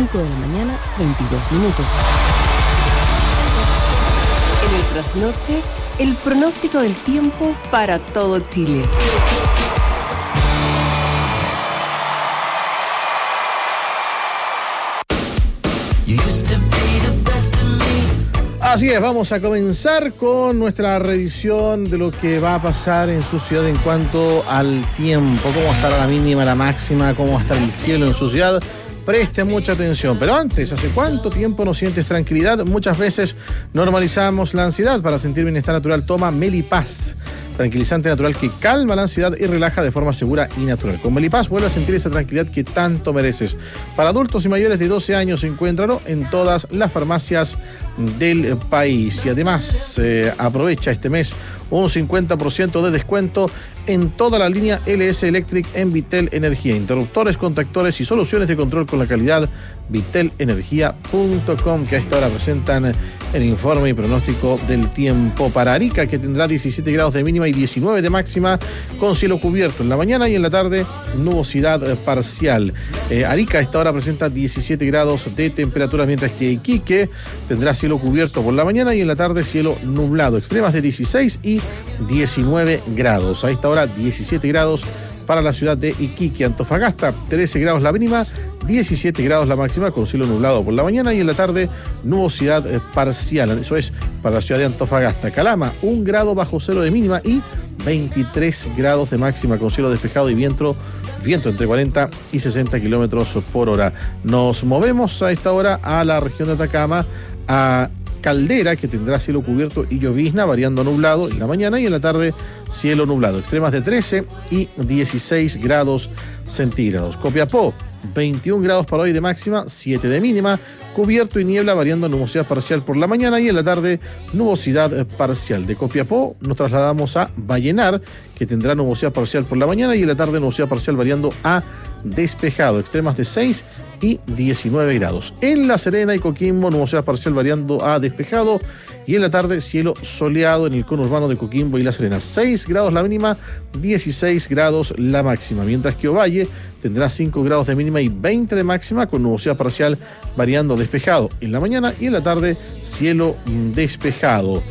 5 de la mañana, 22 minutos. En el trasnoche, el pronóstico del tiempo para todo Chile. Así es, vamos a comenzar con nuestra revisión de lo que va a pasar en su ciudad en cuanto al tiempo, cómo estará la mínima, la máxima, cómo va a estar el cielo en su ciudad. Preste mucha atención. Pero antes, ¿hace cuánto tiempo no sientes tranquilidad? Muchas veces normalizamos la ansiedad. Para sentir bienestar natural, toma Melipaz, tranquilizante natural que calma la ansiedad y relaja de forma segura y natural. Con Melipaz vuelve a sentir esa tranquilidad que tanto mereces. Para adultos y mayores de 12 años, encuéntralo en todas las farmacias del país. Y además, aprovecha este mes un 50% de descuento en toda la línea LS Electric en Vitel Energía. Interruptores, contactores y soluciones de control con la calidad. Vitelenergia.com, que a esta hora presentan el informe y pronóstico del tiempo para Arica, que tendrá 17 grados de mínima y 19 de máxima, con cielo cubierto en la mañana y en la tarde nubosidad parcial. Arica a esta hora presenta 17 grados de temperatura, mientras que Iquique tendrá cielo cubierto por la mañana y en la tarde cielo nublado. Extremas de 16 y 19 grados. A esta hora 17 grados para la ciudad de Iquique. Antofagasta, 13 grados la mínima, 17 grados la máxima, con cielo nublado por la mañana y en la tarde nubosidad parcial. Eso es para la ciudad de Antofagasta. Calama, 1 grado bajo cero de mínima y 23 grados de máxima, con cielo despejado y viento entre 40 y 60 kilómetros por hora. Nos movemos a esta hora a la región de Atacama, a Caldera, que tendrá cielo cubierto y llovizna, variando nublado en la mañana y en la tarde cielo nublado. Extremas de 13 y 16 grados centígrados. Copiapó, 21 grados para hoy de máxima, 7 de mínima, cubierto y niebla, variando nubosidad parcial por la mañana y en la tarde nubosidad parcial. De Copiapó nos trasladamos a Vallenar, que tendrá nubosidad parcial por la mañana y en la tarde nubosidad parcial variando a despejado. Extremas de 6 y 19 grados. En La Serena y Coquimbo, nubosidad parcial variando a despejado y en la tarde cielo soleado en el conurbano de Coquimbo y La Serena. 6 grados la mínima, 16 grados la máxima, mientras que Ovalle tendrá 5 grados de mínima y 20 de máxima, con nubosidad parcial variando despejado en la mañana y en la tarde cielo despejado.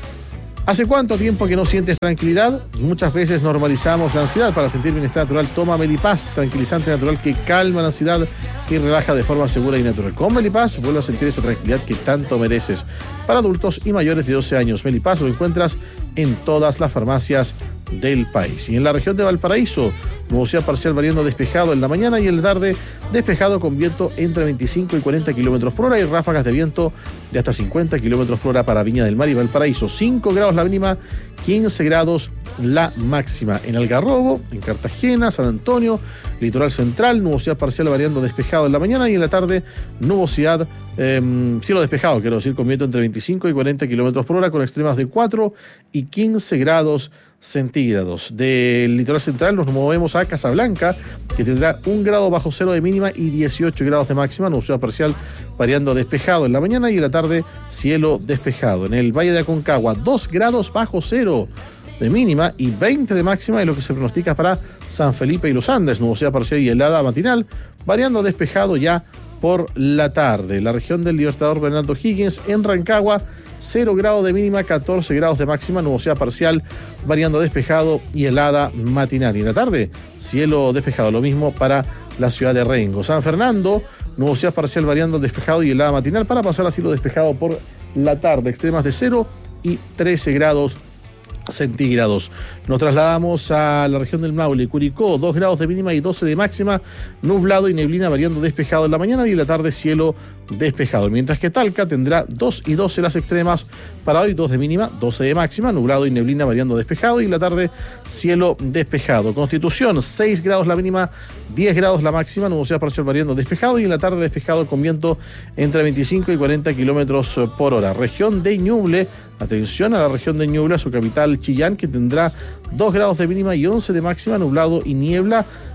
¿Hace cuánto tiempo que no sientes tranquilidad? Muchas veces normalizamos la ansiedad. Para sentir bienestar natural, toma Melipaz, tranquilizante natural que calma la ansiedad y relaja de forma segura y natural. Con Melipaz vuelve a sentir esa tranquilidad que tanto mereces. Para adultos y mayores de 12 años, Melipaz lo encuentras en todas las farmacias del país. Y en la región de Valparaíso, nubosidad parcial variando despejado en la mañana y en la tarde despejado con viento entre 25 y 40 kilómetros por hora y ráfagas de viento de hasta 50 kilómetros por hora para Viña del Mar y Valparaíso. 5 grados la mínima, 15 grados la máxima. En Algarrobo, en Cartagena, San Antonio, Litoral Central, nubosidad parcial variando despejado en la mañana y en la tarde nubosidad, cielo despejado, quiero decir, con viento entre 25 y 40 kilómetros por hora, con extremas de 4 y 15 grados centígrados. Del Litoral Central nos movemos a Casablanca, que tendrá 1 grado bajo cero de mínima y 18 grados de máxima, nubosidad parcial variando despejado en la mañana y en la tarde cielo despejado. En el Valle de Aconcagua, 2 grados bajo cero de mínima y 20 de máxima, es lo que se pronostica para San Felipe y Los Andes, nubosidad parcial y helada matinal, variando despejado ya por la tarde. La región del Libertador Bernardo Higgins, en Rancagua, 0 grados de mínima, 14 grados de máxima, nubosidad parcial, variando despejado y helada matinal. Y en la tarde, cielo despejado, lo mismo para la ciudad de Rengo. San Fernando, nubosidad parcial, variando despejado y helada matinal, para pasar a cielo despejado por la tarde. Extremas de 0 y 13 grados centígrados. Nos trasladamos a la región del Maule, Curicó, 2 grados de mínima y 12 de máxima, nublado y neblina variando despejado en la mañana y en la tarde cielo despejado, mientras que Talca tendrá 2 y 12 las extremas para hoy, 2 de mínima, 12 de máxima, nublado y neblina variando despejado y en la tarde cielo despejado. Constitución, 6 grados la mínima, 10 grados la máxima, nubosidad parcial variando despejado y en la tarde despejado con viento entre 25 y 40 kilómetros por hora. Región de Ñuble, atención a la región de Ñuble, a su capital Chillán, que tendrá 2 grados de mínima y 11 de máxima, nublado y niebla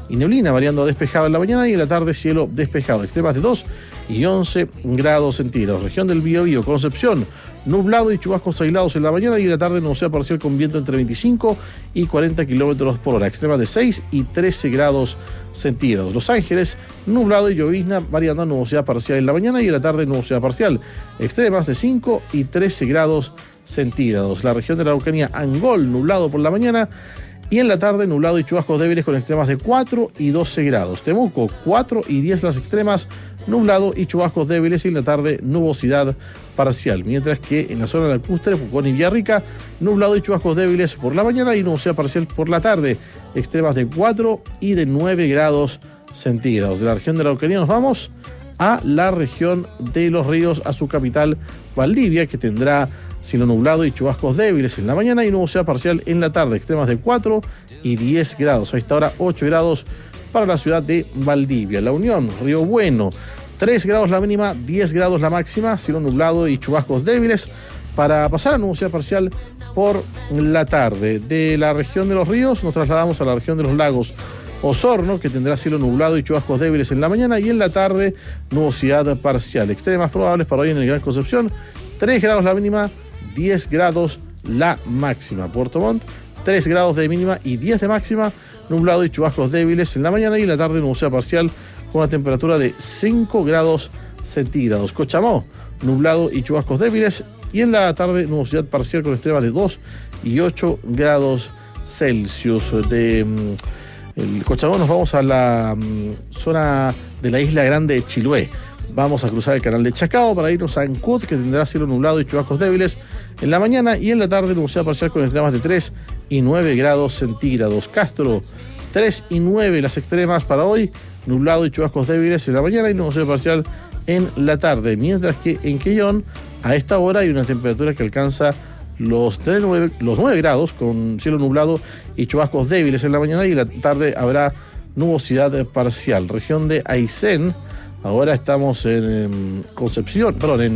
y neblina, variando a despejado en la mañana y en la tarde cielo despejado. Extremas de 2 y 11 grados centígrados. Región del Biobío, Concepción, nublado y chubascos aislados en la mañana y en la tarde nubosidad parcial con viento entre 25 y 40 kilómetros por hora. Extremas de 6 y 13 grados centígrados. Los Ángeles, nublado y llovizna, variando a nubosidad parcial en la mañana y en la tarde nubosidad parcial. Extremas de 5 y 13 grados centígrados. La región de la Araucanía, Angol, nublado por la mañana y en la tarde nublado y chubascos débiles con extremas de 4 y 12 grados. Temuco, 4 y 10 las extremas, nublado y chubascos débiles y en la tarde nubosidad parcial. Mientras que en la zona lacustre, Pucón y Villarrica, nublado y chubascos débiles por la mañana y nubosidad parcial por la tarde. Extremas de 4 y de 9 grados centígrados. De la región de la Araucanía nos vamos a la región de Los Ríos, a su capital Valdivia, que tendrá cielo nublado y chubascos débiles en la mañana y nubosidad parcial en la tarde. Extremas de 4 y 10 grados. A esta hora 8 grados para la ciudad de Valdivia. La Unión, Río Bueno, 3 grados la mínima, 10 grados la máxima, cielo nublado y chubascos débiles para pasar a nubosidad parcial por la tarde. De la región de Los Ríos nos trasladamos a la región de los lagos. Osorno, que tendrá cielo nublado y chubascos débiles en la mañana y en la tarde nubosidad parcial. Extremas probables para hoy en el Gran Concepción, 3 grados la mínima, 10 grados la máxima. Puerto Montt, 3 grados de mínima y 10 de máxima, nublado y chubascos débiles en la mañana y en la tarde nubosidad parcial con una temperatura de 5 grados centígrados. Cochamó, nublado y chubascos débiles y en la tarde nubosidad parcial con extremas de 2 y 8 grados Celsius. De el Cochamó nos vamos a la zona de la isla grande de Chiloé. Vamos a cruzar el canal de Chacao para irnos a Ancud, que tendrá cielo nublado y chubascos débiles en la mañana y en la tarde nubosidad parcial con extremas de 3 y 9 grados centígrados. Castro, 3 y 9 las extremas para hoy, nublado y chubascos débiles en la mañana y nubosidad parcial en la tarde. Mientras que en Quellón, a esta hora hay una temperatura que alcanza los 9 grados con cielo nublado y chubascos débiles en la mañana y en la tarde habrá nubosidad parcial. Región de Aysén, ahora estamos en Concepción,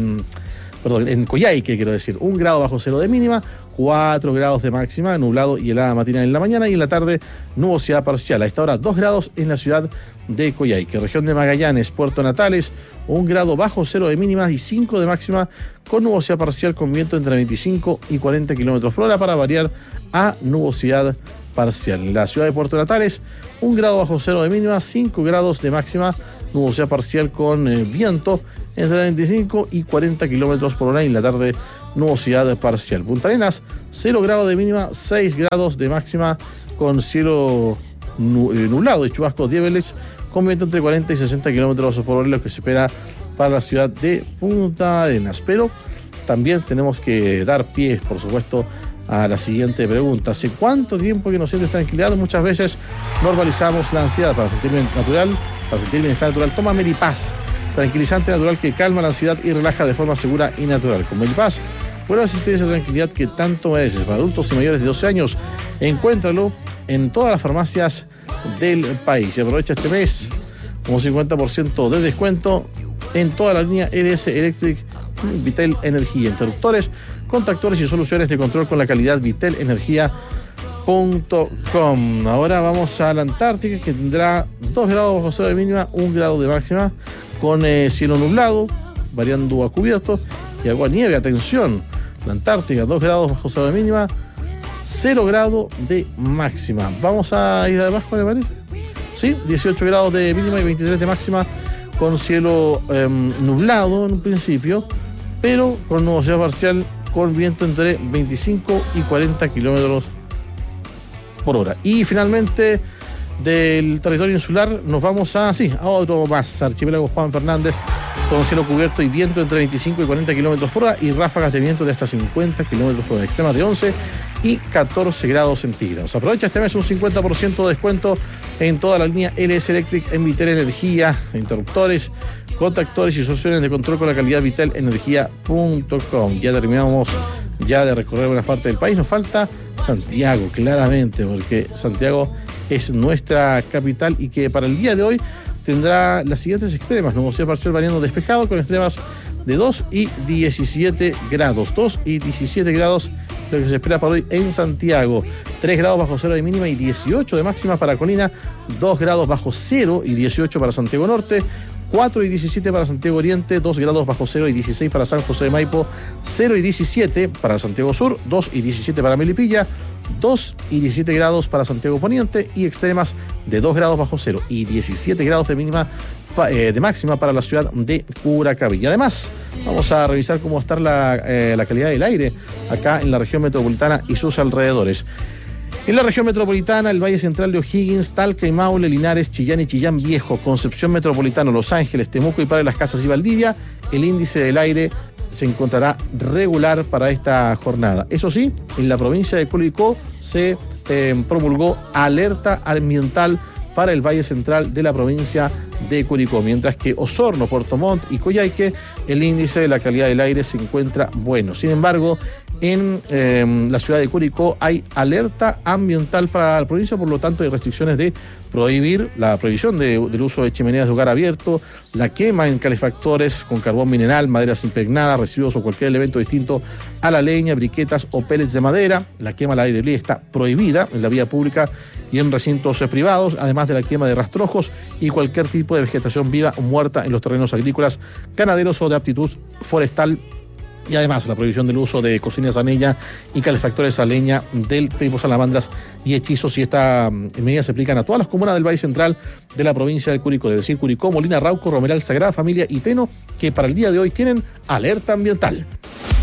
en Coyhaique, quiero decir, 1 grado bajo cero de mínima, 4 grados de máxima, nublado y helada matinal en la mañana y en la tarde nubosidad parcial. A esta hora 2 grados en la ciudad de Coyhaique. Región de Magallanes, Puerto Natales, 1 grado bajo cero de mínima y 5 de máxima con nubosidad parcial con viento entre 25 y 40 kilómetros por hora para variar a nubosidad parcial. En la ciudad de Puerto Natales, 1 grado bajo cero de mínima, 5 grados de máxima, nubosidad parcial con viento entre 25 y 40 kilómetros por hora y en la tarde nubosidad parcial. Punta Arenas, 0 grados de mínima, 6 grados de máxima con cielo nublado y chubascos débiles con viento entre 40 y 60 kilómetros por hora, lo que se espera para la ciudad de Punta Arenas. Pero también tenemos que dar pie, por supuesto, a la siguiente pregunta. ¿Hace cuánto tiempo que no sientes tranquilidad? Muchas veces normalizamos la ansiedad. Para sentir bienestar natural, toma Melipaz, tranquilizante natural que calma la ansiedad y relaja de forma segura y natural. Con Melipaz vuelve a sentir esa tranquilidad que tanto mereces. Para adultos y mayores de 12 años, encuéntralo en todas las farmacias del país. Y aprovecha este mes con un 50% de descuento en toda la línea LS Electric Vitel Energía, interruptores, contactores y soluciones de control con la calidad vitelenergia.com. Ahora vamos a la Antártica, que tendrá 2 grados bajo cero de mínima, 1 grado de máxima, con cielo nublado, variando a cubierto y agua nieve. Atención, la Antártica, 2 grados bajo cero de mínima, 0 grado de máxima. Vamos a ir abajo, ¿le parece? Sí, 18 grados de mínima y 23 de máxima, con cielo nublado en un principio, pero con nubosidad parcial, con viento entre 25 y 40 kilómetros por hora. Y finalmente, del territorio insular nos vamos a otro más, archipiélago Juan Fernández, con cielo cubierto y viento entre 25 y 40 kilómetros por hora y ráfagas de viento de hasta 50 kilómetros por hora, extremas de 11 y 14 grados centígrados. Aprovecha este mes un 50% de descuento en toda la línea LS Electric en Vitel Energía, interruptores, contactores y soluciones de control con la calidad vitelenergia.com. Ya terminamos de recorrer buena parte del país. Nos falta Santiago, claramente, porque Santiago es nuestra capital y que para el día de hoy tendrá las siguientes extremas: nubosidad parcial variando despejado con extremas de 2 y 17 grados. 2 y 17 grados lo que se espera para hoy en Santiago. 3 grados bajo cero de mínima y 18 de máxima para Colina, 2 grados bajo cero y 18 para Santiago Norte, 4 y 17 para Santiago Oriente, 2 grados bajo cero y 16 para San José de Maipo, 0 y 17 para Santiago Sur, 2 y 17 para Melipilla, 2 y 17 grados para Santiago Poniente y extremas de 2 grados bajo cero y 17 grados de mínima de máxima para la ciudad de Curacaví. Y además vamos a revisar cómo está la calidad del aire acá en la región metropolitana y sus alrededores. En la región metropolitana, el Valle Central de O'Higgins, Talca y Maule, Linares, Chillán y Chillán Viejo, Concepción Metropolitano, Los Ángeles, Temuco y Padre Las Casas y Valdivia, el índice del aire se encontrará regular para esta jornada. Eso sí, en la provincia de Curicó se promulgó alerta ambiental para el Valle Central de la provincia de Curicó, mientras que Osorno, Puerto Montt y Coyhaique, el índice de la calidad del aire se encuentra bueno. Sin embargo, en la ciudad de Curicó hay alerta ambiental para la provincia, por lo tanto hay restricciones de la prohibición del uso de chimeneas de hogar abierto, la quema en calefactores con carbón mineral, maderas impregnadas, residuos o cualquier elemento distinto a la leña, briquetas o pellets de madera. La quema al aire libre está prohibida en la vía pública y en recintos privados, además de la quema de rastrojos y cualquier tipo de vegetación viva o muerta en los terrenos agrícolas, ganaderos o de aptitud forestal. Y además la prohibición del uso de cocinas a leña y calefactores a leña del tipo salamandras y hechizos. Y esta medida se aplican a todas las comunas del Valle Central de la provincia de Curicó, es decir, Curicó, Molina, Rauco, Romeral, Sagrada Familia y Teno, que para el día de hoy tienen alerta ambiental.